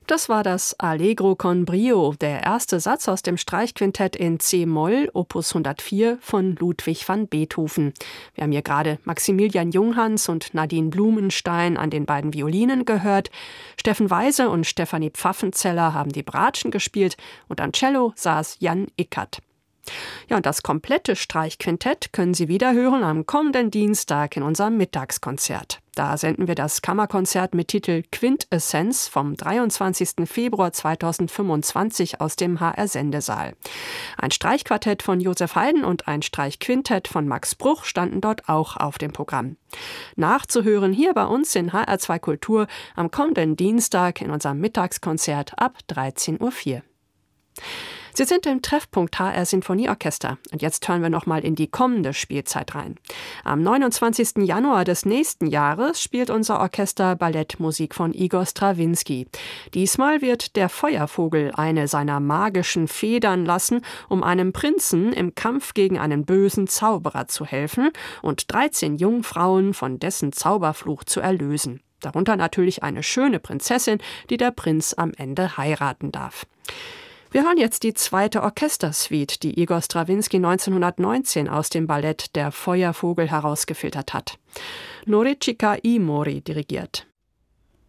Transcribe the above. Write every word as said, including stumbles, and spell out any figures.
Das war das Allegro con brio, der erste Satz aus dem Streichquintett in C-Moll, Opus hundertvier von Ludwig van Beethoven. Wir haben hier gerade Maximilian Junghans und Nadine Blumenstein an den beiden Violinen gehört. Steffen Weise und Stefanie Pfaffenzeller haben die Bratschen gespielt und am Cello saß Jan Ickert. Ja, und das komplette Streichquintett können Sie wiederhören am kommenden Dienstag in unserem Mittagskonzert. Da senden wir das Kammerkonzert mit Titel Quintessenz vom dreiundzwanzigsten Februar zweitausendfünfundzwanzig aus dem H R-Sendesaal. Ein Streichquartett von Josef Haydn und ein Streichquintett von Max Bruch standen dort auch auf dem Programm. Nachzuhören hier bei uns in H R zwei Kultur am kommenden Dienstag in unserem Mittagskonzert ab dreizehn Uhr vier. Sie sind im Treffpunkt H R Sinfonieorchester und jetzt hören wir noch mal in die kommende Spielzeit rein. Am neunundzwanzigsten Januar des nächsten Jahres spielt unser Orchester Ballettmusik von Igor Strawinski. Diesmal wird der Feuervogel eine seiner magischen Federn lassen, um einem Prinzen im Kampf gegen einen bösen Zauberer zu helfen und dreizehn Jungfrauen von dessen Zauberfluch zu erlösen. Darunter natürlich eine schöne Prinzessin, die der Prinz am Ende heiraten darf. Wir hören jetzt die zweite Orchestersuite, die Igor Strawinski neunzehnhundertneunzehn aus dem Ballett Der Feuervogel herausgefiltert hat. Noricika Imori dirigiert.